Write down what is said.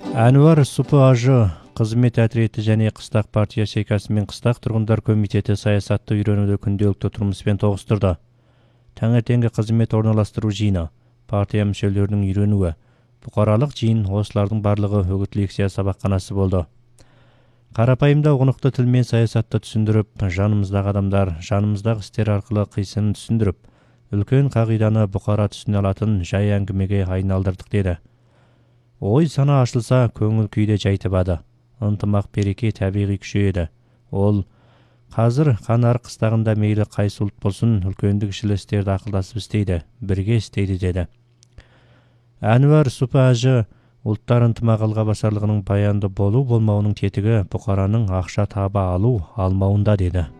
Әнуар СУПАЖы қызмет әтіреті және қыстақ партия шекасы мен қыстақ тұрғындар комитеті саясатты үйренуді күнделікті тұрмыспен тоғыстырды. Таңертеңгі қызмет орналастыру жиыны, партия мүшелерінің үйренуі, бұқаралық жиын осылардың барлығы үгіт лекция сабақханасы болды. Қарапайымда ұғынықты тілмен саясатты түсіндіріп, жанымыздағы адамдар, жанымыздағы істер арқылы қисынын түсіндіріп, үлкен қағиданы бұқара түсіне алатын жай әңгімеге айналдырдық деді. Ой сана ашылса, көңіл күйде жай табады. Ынтымақ береке табиғи күшейеді. Ол қазір қанар қыстағында мейлі қайсы ұлт болсын, үлкенді кішілі істерді ақылдасып істейді, бірге істейді деді. Әнуар СУПАЖы ұлттар ынтымақ алғабасарлығының баянды болу болмауының тетігі бұқараның ақша таба алу алмауында деді.